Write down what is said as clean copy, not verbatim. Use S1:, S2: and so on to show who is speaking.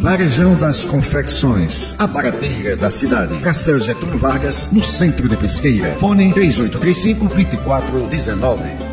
S1: Varejão das Confecções, a barateira da cidade. Praça Getúlio Vargas, no centro de Pesqueira. Fone 3835-2419.